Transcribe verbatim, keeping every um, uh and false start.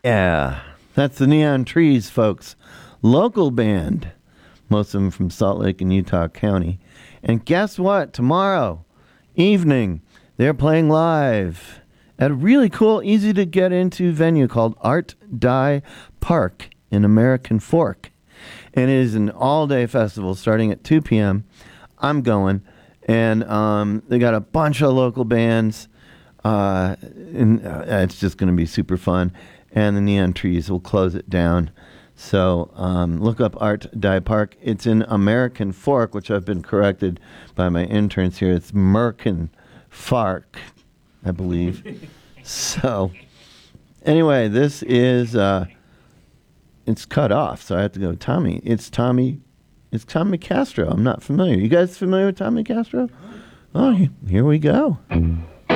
Yeah, that's the Neon Trees, folks. Local band. Most of them from Salt Lake and Utah County. And guess what? Tomorrow evening, they're playing live at a really cool, easy to get into venue called Art Die Park in American Fork. And it is an all-day festival starting at two p.m. I'm going. And um, they got a bunch of local bands. Uh, and uh, it's just going to be super fun. And the Neon Trees will close it down. So um, look up Art Die Park. It's in American Fork, which I've been corrected by my interns here. It's Merkin Fark, I believe. So anyway, this is, uh, it's cut off, so I have to go, Tommy. It's Tommy, it's Tommy Castro. I'm not familiar. You guys familiar with Tommy Castro? Oh, here we go.